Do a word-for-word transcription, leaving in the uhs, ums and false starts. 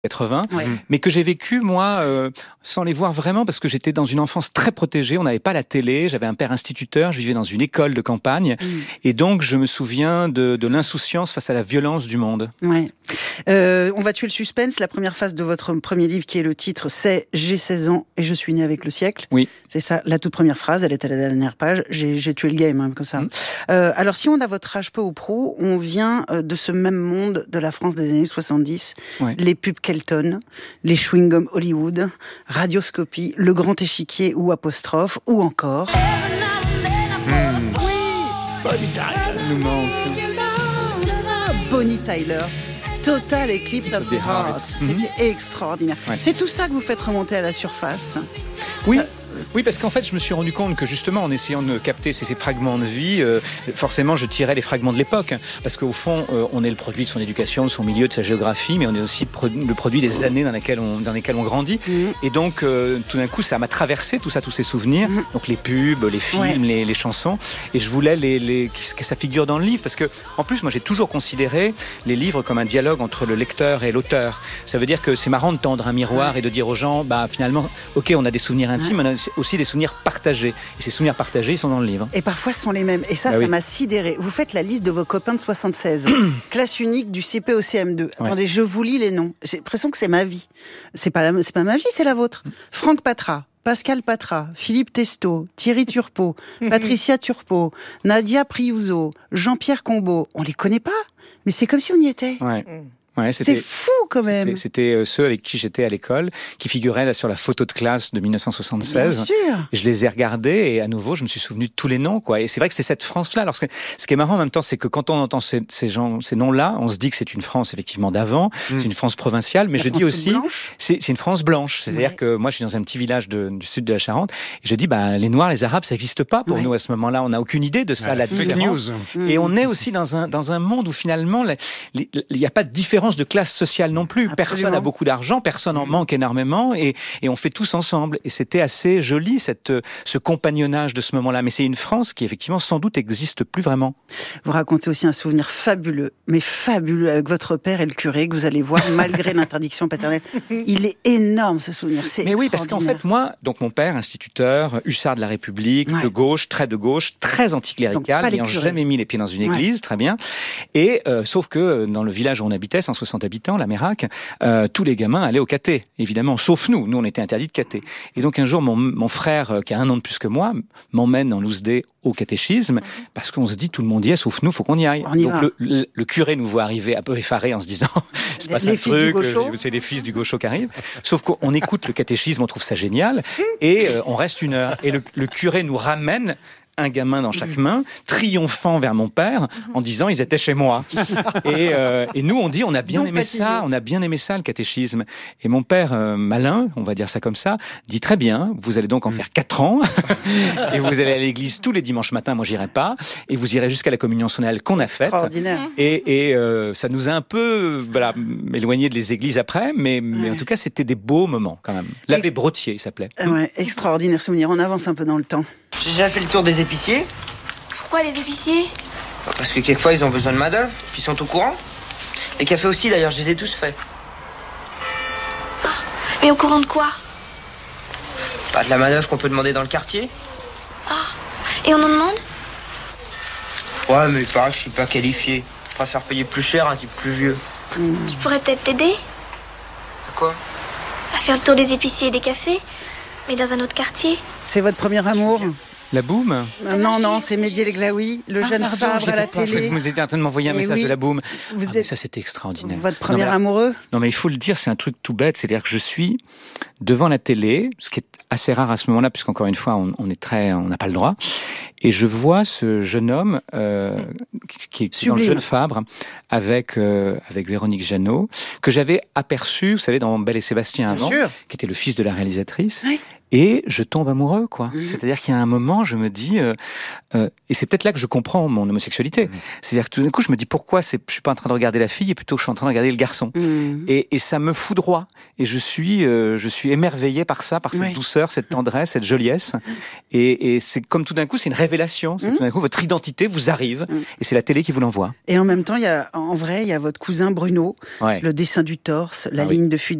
quatre-vingts, Ouais. mais que j'ai vécu, moi, euh, sans les voir vraiment, parce que j'étais dans une enfance très protégée, on n'avait pas la télé, j'avais un père instituteur, je vivais dans une école de campagne, Mmh. et donc je me souviens de, de l'insouciance face à la violence du monde. Ouais. Euh, on va tuer le suspense. La première phase de votre premier livre, qui est le titre, c'est « J'ai seize ans et je suis né avec le siècle ». Oui. C'est ça, la toute première phrase, elle est à la dernière page. J'ai, j'ai tué le game, hein, comme ça. Mmh. Euh, alors, si on a votre âge peu ou prou, on vient euh, de ce même monde de la France des années soixante-dix. Ouais. Les pubs Kelton, les chewing-gums Hollywood, Radioscopie, Le Grand Échiquier ou Apostrophe, ou encore... Nous manque. Bonnie Tyler. Total Eclipse of the Heart. C'était Mhm. extraordinaire. Ouais. C'est tout ça que vous faites remonter à la surface. Oui. Ça- Oui, parce qu'en fait, je me suis rendu compte que justement, en essayant de capter ces, ces fragments de vie, euh, forcément, je tirais les fragments de l'époque. Parce qu'au fond, euh, on est le produit de son éducation, de son milieu, de sa géographie, mais on est aussi pro- le produit des années dans lesquelles on, dans lesquelles on grandit. Mhm. Et donc, euh, tout d'un coup, ça m'a traversé, tout ça, tous ces souvenirs. Mhm. Donc, les pubs, les films, Ouais. les, les chansons. Et je voulais les, les, que ça figure dans le livre. Parce que, en plus, moi, j'ai toujours considéré les livres comme un dialogue entre le lecteur et l'auteur. Ça veut dire que c'est marrant de tendre un miroir et de dire aux gens, bah, finalement, ok, on a des souvenirs intimes, mais on a aussi des souvenirs partagés. Et ces souvenirs partagés, ils sont dans le livre. Et parfois, ce sont les mêmes. Et ça, Bah ça oui. m'a sidéré. Vous faites la liste de vos copains de soixante-seize. Classe unique du C P au C M deux. Ouais. Attendez, je vous lis les noms. J'ai l'impression que c'est ma vie. C'est pas, la- c'est pas ma vie, c'est la vôtre. Franck Patra, Pascal Patra, Philippe Testo, Thierry Turpot, Patricia Turpot, Nadia Priuso, Jean-Pierre Combeau. On les connaît pas, mais c'est comme si on y était. Ouais. Ouais, C'est c'était, fou quand même. c'était, c'était euh, ceux avec qui j'étais à l'école, qui figuraient là sur la photo de classe de mille neuf cent Bien soixante-seize. sûr. Je les ai regardés et à nouveau, je me suis souvenu de tous les noms, quoi. Et c'est vrai que c'est cette France-là. Alors, ce que- ce qui est marrant en même temps, c'est que quand on entend ces, ces gens, ces noms-là, on se dit que c'est une France effectivement d'avant, Mm. c'est une France provinciale, mais La je France dis toute aussi, blanche. c'est, c'est une France blanche. C'est-à-dire Ouais. que moi, je suis dans un petit village de- du sud de la Charente, et je dis, bah, les Noirs, les Arabes, ça n'existe pas pour Ouais. nous à ce moment-là. On n'a aucune idée de ça, Ouais, la fake différence. news. Et on est aussi dans un, dans un monde où finalement, les- les- il n'y a pas de différence de classe sociale non plus. Absolument. Personne n'a beaucoup d'argent, personne en manque énormément, et, et on fait tous ensemble. Et c'était assez joli, cette, ce compagnonnage de ce moment-là. Mais c'est une France qui, effectivement, sans doute n'existe plus vraiment. Vous racontez aussi un souvenir fabuleux, mais fabuleux, avec votre père et le curé, que vous allez voir, malgré l'interdiction paternelle. Il est énorme, ce souvenir. C'est Mais oui, parce qu'en extraordinaire. fait, moi, donc mon père, instituteur, hussard de la République, Ouais. de gauche, très de gauche, très Donc, anticlérical, pas les n'ayant curés. jamais mis les pieds dans une Ouais. église, très bien. Et euh, sauf que euh, dans le village où on habitait, cent soixante habitants, la Mérac, euh, tous les gamins allaient au caté, évidemment, sauf nous. Nous, on était interdits de caté. Et donc un jour, mon, mon frère, euh, qui a un an de plus que moi, m'emmène en loose day au catéchisme, parce qu'on se dit, tout le monde y est, sauf nous, faut qu'on y aille. On y donc va. le, le, le curé nous voit arriver un peu effaré en se disant, c'est pas Les- ça les le fils du truc, gaucho. euh, c'est les fils du gaucho qui arrivent. Sauf qu'on écoute le catéchisme, on trouve ça génial, et euh, on reste une heure. Et le, le curé nous ramène un gamin dans chaque main, triomphant vers mon père, en disant ils étaient chez moi. Et, euh, et nous on dit on a bien Donc aimé fatigué. ça, on a bien aimé ça le catéchisme. Et mon père euh, malin, on va dire ça comme ça, dit très bien, vous allez donc en faire quatre ans, et vous allez à l'église tous les dimanches matins, moi j'irai pas, et vous irez jusqu'à la communion solennelle qu'on a faite. Extraordinaire. Et, et euh, ça nous a un peu voilà, éloigné de les églises après, mais, mais Ouais. en tout cas, c'était des beaux moments quand même. L'abbé Ex- Brotier, il s'appelait. Ah ouais, extraordinaire souvenir. On avance un peu dans le temps. J'ai déjà fait le tour des épiciers, Pourquoi les épiciers? parce que quelquefois ils ont besoin de main-d'œuvre, puis ils sont au courant. Les cafés aussi d'ailleurs, je les ai tous faits. Mais au courant de quoi? Pas de la main-d'œuvre qu'on peut demander dans le quartier. Et on en demande? Ouais, mais il paraît que je suis pas qualifié. Je préfère payer plus cher un type plus vieux. Je pourrais peut-être t'aider Quoi? à faire le tour des épiciers et des cafés, mais dans un autre quartier. C'est votre premier amour? La boum Euh, Non, non, c'est Mehdi El Glaoui, le jeune Pardon, Fabre à la j'étais pas- je croyais télé. que vous étiez en train de m'envoyer un Eh message oui. de la boum. Vous Ah, mais êtes ça, c'était extraordinaire. votre Non, premier mais- amoureux? Non, mais il faut le dire, c'est un truc tout bête. C'est-à-dire que je suis devant la télé, ce qui est assez rare à ce moment-là, puisqu'encore une fois, on, on est très, on n'a pas le droit. Et je vois ce jeune homme euh, qui, qui est dans le Sublime. jeune Fabre avec euh, avec Véronique Jeannot, que j'avais aperçu, vous savez, dans Belle et Sébastien Bien avant, sûr. qui était le fils de la réalisatrice. Oui. et je tombe amoureux, quoi. Mmh. C'est-à-dire qu'il y a un moment, je me dis, euh, euh, et c'est peut-être là que je comprends mon homosexualité. Mmh. C'est-à-dire que tout d'un coup, je me dis pourquoi c'est, je suis pas en train de regarder la fille, et plutôt je suis en train de regarder le garçon. Mmh. Et, et ça me foudroie. Et je suis, euh, je suis émerveillé par ça, par cette oui. douceur, cette tendresse, cette joliesse. Et, et c'est comme tout d'un coup, c'est une révélation. C'est mmh. tout d'un coup, votre identité vous arrive, mmh. et c'est la télé qui vous l'envoie. Et en même temps, il y a, en vrai, il y a votre cousin Bruno, ouais. le dessin du torse, la ah, ligne oui. de fuite